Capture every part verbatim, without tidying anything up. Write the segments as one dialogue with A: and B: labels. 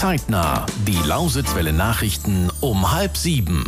A: Zeitnah. Die Lausitzwelle Nachrichten um halb sieben.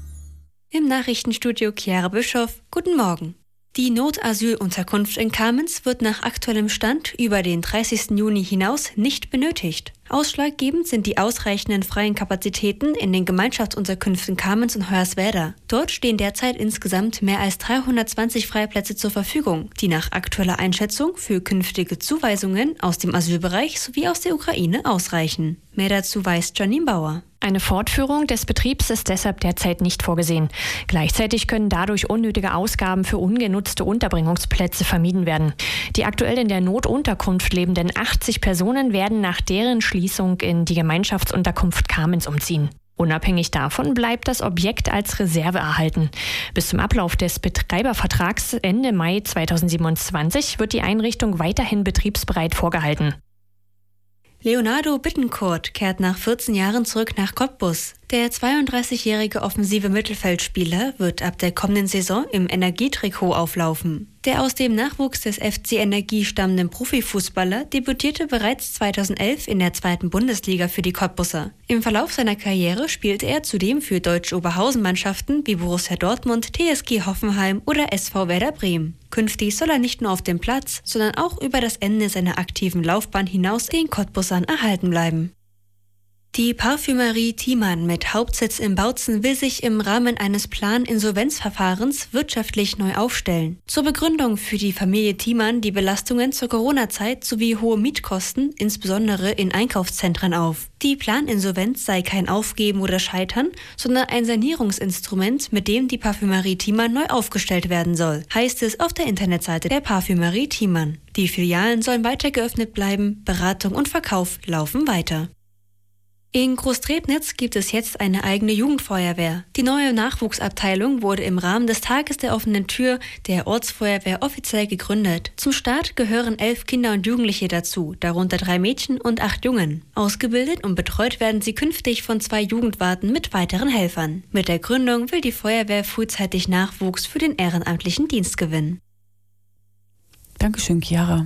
B: Im Nachrichtenstudio Chiara Bischoff. Guten Morgen. Die Notasylunterkunft in Kamenz wird nach aktuellem Stand über den dreißigsten Juni hinaus nicht benötigt. Ausschlaggebend sind die ausreichenden freien Kapazitäten in den Gemeinschaftsunterkünften Kamenz und Hoyerswerda. Dort stehen derzeit insgesamt mehr als dreihundertzwanzig Freiplätze zur Verfügung, die nach aktueller Einschätzung für künftige Zuweisungen aus dem Asylbereich sowie aus der Ukraine ausreichen. Mehr dazu weiß Janine Bauer.
C: Eine Fortführung des Betriebs ist deshalb derzeit nicht vorgesehen. Gleichzeitig können dadurch unnötige Ausgaben für ungenutzte Unterbringungsplätze vermieden werden. Die aktuell in der Notunterkunft lebenden achtzig Personen werden nach deren Schließung in die Gemeinschaftsunterkunft Kamenz umziehen. Unabhängig davon bleibt das Objekt als Reserve erhalten. Bis zum Ablauf des Betreibervertrags Ende Mai zweitausendsiebenundzwanzig wird die Einrichtung weiterhin betriebsbereit vorgehalten.
B: Leonardo Bittencourt kehrt nach vierzehn Jahren zurück nach Cottbus. Der zweiunddreißigjährige offensive Mittelfeldspieler wird ab der kommenden Saison im Energietrikot auflaufen. Der aus dem Nachwuchs des F C Energie stammende Profifußballer debütierte bereits zweitausendelf in der zweiten Bundesliga für die Cottbusser. Im Verlauf seiner Karriere spielte er zudem für deutsche Oberhausen-Mannschaften wie Borussia Dortmund, T S G Hoffenheim oder S V Werder Bremen. Künftig soll er nicht nur auf dem Platz, sondern auch über das Ende seiner aktiven Laufbahn hinaus den Cottbussern erhalten bleiben. Die Parfümerie Thiemann mit Hauptsitz in Bautzen will sich im Rahmen eines Plan-Insolvenzverfahrens wirtschaftlich neu aufstellen. Zur Begründung für die Familie Thiemann die Belastungen zur Corona-Zeit sowie hohe Mietkosten, insbesondere in Einkaufszentren auf. Die Planinsolvenz sei kein Aufgeben oder Scheitern, sondern ein Sanierungsinstrument, mit dem die Parfümerie Thiemann neu aufgestellt werden soll, heißt es auf der Internetseite der Parfümerie Thiemann. Die Filialen sollen weiter geöffnet bleiben, Beratung und Verkauf laufen weiter. In Großtrebnitz gibt es jetzt eine eigene Jugendfeuerwehr. Die neue Nachwuchsabteilung wurde im Rahmen des Tages der offenen Tür der Ortsfeuerwehr offiziell gegründet. Zum Start gehören elf Kinder und Jugendliche dazu, darunter drei Mädchen und acht Jungen. Ausgebildet und betreut werden sie künftig von zwei Jugendwarten mit weiteren Helfern. Mit der Gründung will die Feuerwehr frühzeitig Nachwuchs für den ehrenamtlichen Dienst gewinnen.
D: Dankeschön, Chiara.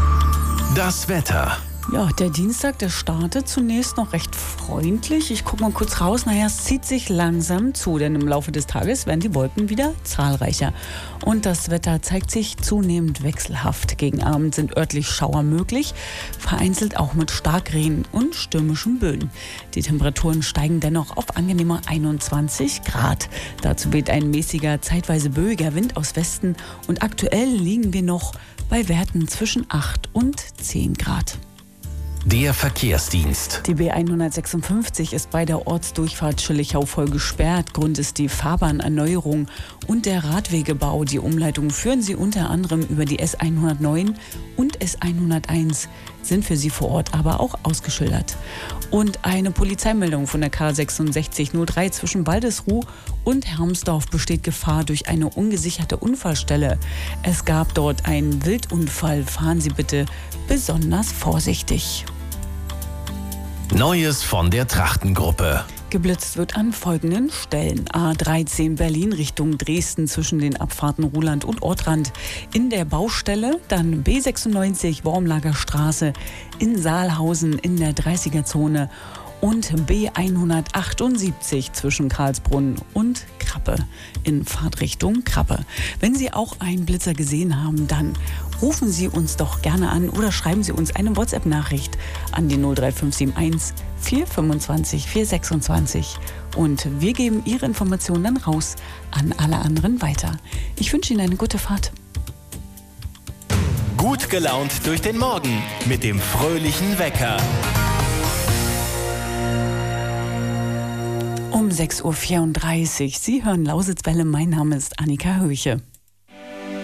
A: Das Wetter.
D: Ja, der Dienstag, der startet zunächst noch recht freundlich. Ich gucke mal kurz raus. Naja, es zieht sich langsam zu, denn im Laufe des Tages werden die Wolken wieder zahlreicher. Und das Wetter zeigt sich zunehmend wechselhaft. Gegen Abend sind örtlich Schauer möglich, vereinzelt auch mit Starkregen und stürmischen Böen. Die Temperaturen steigen dennoch auf angenehme einundzwanzig Grad. Dazu weht ein mäßiger, zeitweise böiger Wind aus Westen. Und aktuell liegen wir noch bei Werten zwischen acht und zehn Grad.
A: Der Verkehrsdienst.
D: Die B hundertsechsundfünfzig ist bei der Ortsdurchfahrt Schilligau voll gesperrt. Grund ist die Fahrbahnerneuerung und der Radwegebau. Die Umleitung führen sie unter anderem über die S hundertneun und S hunderteins, sind für sie vor Ort aber auch ausgeschildert. Und eine Polizeimeldung von der K sechsundsechzig null drei zwischen Waldesruh und Hermsdorf besteht Gefahr durch eine ungesicherte Unfallstelle. Es gab dort einen Wildunfall. Fahren Sie bitte besonders vorsichtig.
A: Neues von der Trachtengruppe.
D: Geblitzt wird an folgenden Stellen. A dreizehn Berlin Richtung Dresden zwischen den Abfahrten Ruhland und Ortrand in der Baustelle. Dann B sechsundneunzig Wormlager Straße in Saalhausen in der dreißiger-Zone. Und B hundertachtundsiebzig zwischen Karlsbrunn und Krappe in Fahrtrichtung Krappe. Wenn Sie auch einen Blitzer gesehen haben, dann rufen Sie uns doch gerne an oder schreiben Sie uns eine WhatsApp-Nachricht an die null drei fünf sieben eins vier fünfundzwanzig vier sechsundzwanzig und wir geben Ihre Informationen dann raus an alle anderen weiter. Ich wünsche Ihnen eine gute Fahrt.
A: Gut gelaunt durch den Morgen mit dem fröhlichen Wecker.
D: Um sechs Uhr vierunddreißig. Sie hören Lausitzwelle. Mein Name ist Annika Höche.